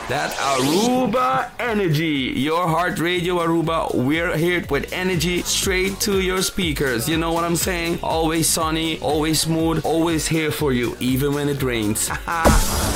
That Aruba energy. Your heart radio Aruba. We're here with energy straight to your speakers. You know what I'm saying? Always sunny, always smooth, always here for you, even when it rains.